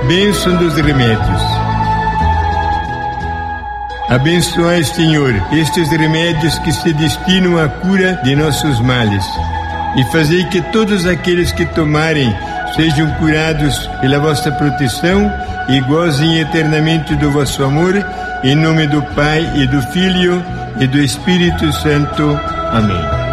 bênção dos remédios. Abençoai, Senhor, estes remédios que se destinam à cura de nossos males, e fazei que todos aqueles que tomarem sejam curados pela vossa proteção e gozem eternamente do vosso amor, em nome do Pai e do Filho e do Espírito Santo. Amém.